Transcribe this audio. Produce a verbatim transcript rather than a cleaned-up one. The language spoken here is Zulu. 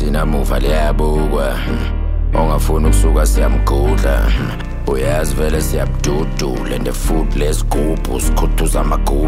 sinamuva liyabukwa ongafuna ukusuka siyamgudla uyazi vele siyabududula and the food lesigubhu sikhuthuza amagubhu